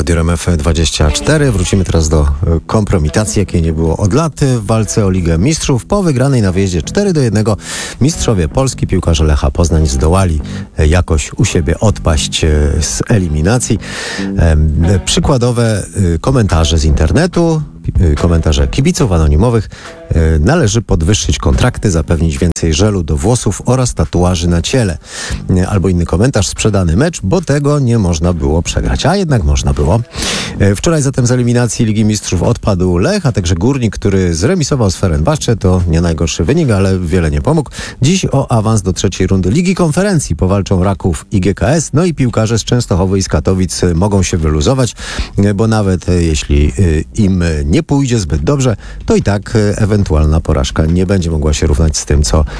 Radio RMF24. Wrócimy teraz do kompromitacji, jakiej nie było od lat w walce o Ligę Mistrzów. Po wygranej na wyjeździe 4-1 mistrzowie Polski, piłkarze Lecha Poznań zdołali jakoś u siebie odpaść z eliminacji. Przykładowe komentarze z internetu, komentarze kibiców anonimowych. Należy podwyższyć kontrakty, zapewnić więcej żelu do włosów oraz tatuaży na ciele. Albo inny komentarz: sprzedany mecz, bo tego nie można było przegrać, a jednak można było. Wczoraj zatem z eliminacji Ligi Mistrzów odpadł Lech, a także Górnik, który zremisował z Fenerbahce. To nie najgorszy wynik, ale wiele nie pomógł. Dziś o awans do trzeciej rundy Ligi Konferencji powalczą Raków i GKS. No i piłkarze z Częstochowy i z Katowic mogą się wyluzować, bo nawet jeśli im nie pójdzie zbyt dobrze, to i tak ewentualna porażka nie będzie mogła się równać z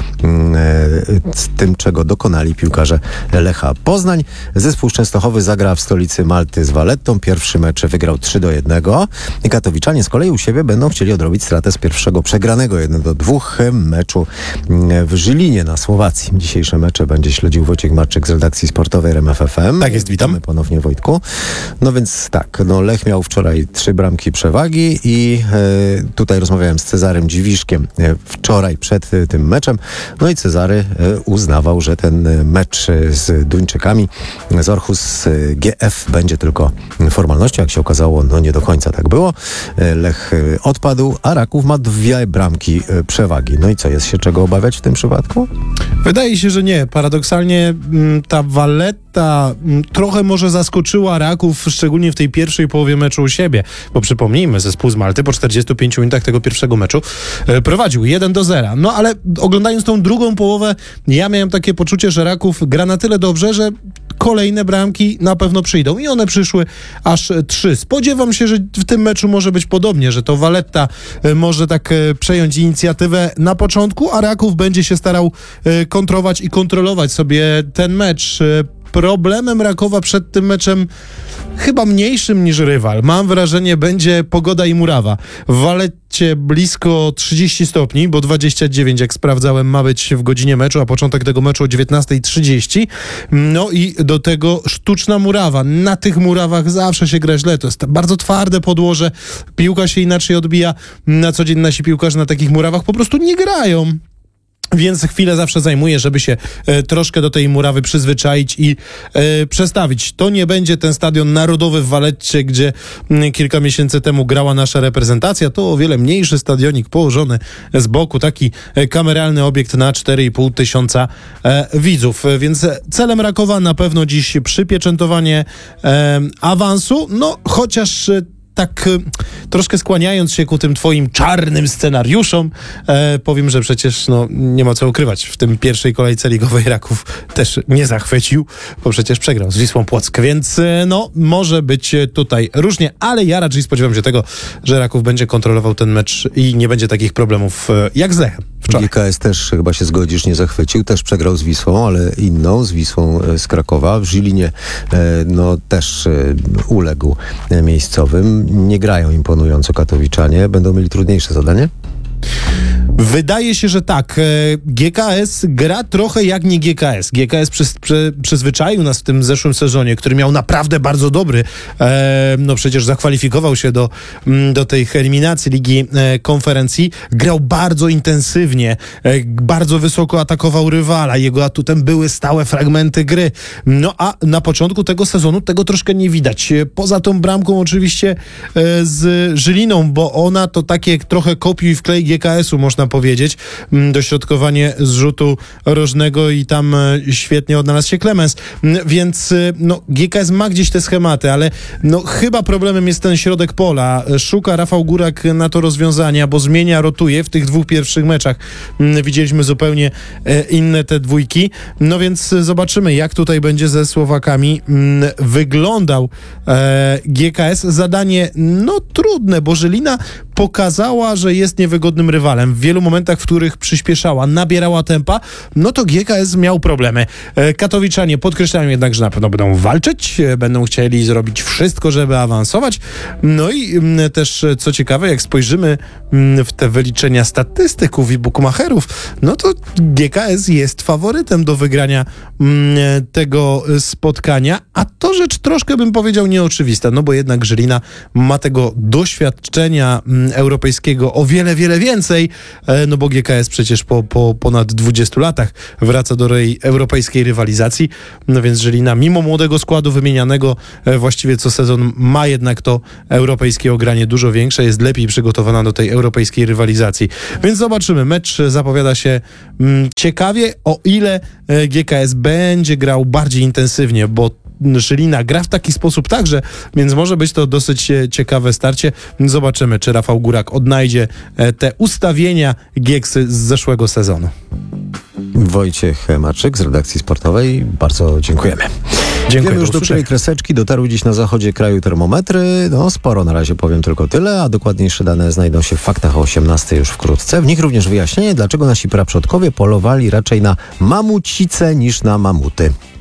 tym, czego dokonali piłkarze Lecha Poznań. Zespół z Częstochowy zagra w stolicy Malty z Vallettą. Pierwszy mecz wygrał 3-1. Katowiczanie z kolei u siebie będą chcieli odrobić stratę z pierwszego przegranego 1-2 meczu w Żylinie na Słowacji. Dzisiejsze mecze będzie śledził Wojciech Marczyk z redakcji sportowej RMF FM. Tak jest, witam. Ponownie, Wojtku. No więc tak, Lech miał wczoraj 3 bramki przewagi i tutaj rozmawiałem z Cezarym Dziwiszkiem wczoraj przed tym meczem. No i Cezary uznawał, że ten mecz z Duńczykami z Orhus GF będzie tylko formalnością. Jak się okazało, no nie do końca tak było. Lech odpadł, a Raków ma 2 bramki przewagi. No i co, jest się czego obawiać w tym przypadku? Wydaje się, że nie. Paradoksalnie ta Valletta trochę może zaskoczyła Raków, szczególnie w tej pierwszej połowie meczu u siebie, bo przypomnijmy, zespół z Malty po 45 minutach tego pierwszego meczu prowadził 1-0. No ale oglądając tą drugą połowę, ja miałem takie poczucie, że Raków gra na tyle dobrze, że kolejne bramki na pewno przyjdą i one przyszły aż 3. Spodziewam się, że w tym meczu może być podobnie, że to Valletta może tak przejąć inicjatywę na początku, a Raków będzie się starał kontrować i kontrolować sobie ten mecz. Problemem Rakowa przed tym meczem, chyba mniejszym niż rywal, mam wrażenie, będzie pogoda i murawa. W Valletcie blisko 30 stopni, bo 29, jak sprawdzałem, ma być w godzinie meczu, a początek tego meczu o 19:30. No i do tego sztuczna murawa. Na tych murawach zawsze się gra źle. To jest bardzo twarde podłoże. Piłka się inaczej odbija. Na co dzień nasi piłkarze na takich murawach po prostu nie grają. Więc chwilę zawsze zajmuje, żeby się troszkę do tej murawy przyzwyczaić i przestawić. To nie będzie ten stadion narodowy w Valletcie, gdzie kilka miesięcy temu grała nasza reprezentacja. To o wiele mniejszy stadionik położony z boku, taki kameralny obiekt na 4,5 tysiąca widzów. Więc celem Rakowa na pewno dziś przypieczętowanie awansu, no chociaż tak troszkę skłaniając się ku tym twoim czarnym scenariuszom, powiem, że przecież nie ma co ukrywać. W tym pierwszej kolejce ligowej Raków też nie zachwycił, bo przecież przegrał z Wisłą Płock, więc może być tutaj różnie, ale ja raczej spodziewam się tego, że Raków będzie kontrolował ten mecz i nie będzie takich problemów jak z Lechem wczoraj. GKS też, chyba się zgodzisz, nie zachwycił, też przegrał z Wisłą, ale inną, z Wisłą z Krakowa. W Żylinie też uległ miejscowym. Nie grają imponująco Katowiczanie. Będą mieli trudniejsze zadanie? Wydaje się, że tak. GKS gra trochę jak nie GKS. GKS przyzwyczaił nas w tym zeszłym sezonie, który miał naprawdę bardzo dobry. Przecież zakwalifikował się do tej eliminacji Ligi Konferencji. Grał bardzo intensywnie, bardzo wysoko atakował rywala. Jego atutem były stałe fragmenty gry. No a na początku tego sezonu tego troszkę nie widać. Poza tą bramką oczywiście z Żyliną, bo ona to takie trochę kopiuj wklej GKS-u, można powiedzieć. Dośrodkowanie z rzutu rożnego i tam świetnie odnalazł się Clemens. Więc GKS ma gdzieś te schematy, ale chyba problemem jest ten środek pola. Szuka Rafał Górak na to rozwiązania, bo zmienia, rotuje. W tych 2 pierwszych meczach widzieliśmy zupełnie inne te dwójki. No więc zobaczymy, jak tutaj będzie ze Słowakami wyglądał GKS. Zadanie trudne, bo Żylina pokazała, że jest niewygodnym rywalem. W wielu momentach, w których przyspieszała, nabierała tempa, no to GKS miał problemy. Katowiczanie podkreślają jednak, że na pewno będą walczyć, będą chcieli zrobić wszystko, żeby awansować. No i też, co ciekawe, jak spojrzymy w te wyliczenia statystyków i bukmacherów, no to GKS jest faworytem do wygrania tego spotkania, a to rzecz troszkę, bym powiedział, nieoczywista, no bo jednak Żylina ma tego doświadczenia europejskiego o wiele, wiele więcej, no bo GKS przecież po ponad 20 latach wraca do europejskiej rywalizacji, no więc Żylina mimo młodego składu wymienianego właściwie co sezon ma jednak to europejskie ogranie dużo większe, jest lepiej przygotowana do tej europejskiej rywalizacji. Więc zobaczymy, mecz zapowiada się ciekawie, o ile GKS będzie grał bardziej intensywnie, bo Żylina gra w taki sposób także, więc może być to dosyć ciekawe starcie. Zobaczymy, czy Rafał Górak odnajdzie te ustawienia Gieksy z zeszłego sezonu. Wojciech Maczyk z redakcji sportowej, bardzo dziękujemy. Dziękuję. Już do pierwszej kreseczki dotarły dziś na zachodzie kraju termometry. No sporo, na razie powiem tylko tyle, a dokładniejsze dane znajdą się w faktach o 18 już wkrótce. W nich również wyjaśnienie, dlaczego nasi praprzodkowie polowali raczej na mamucice niż na mamuty.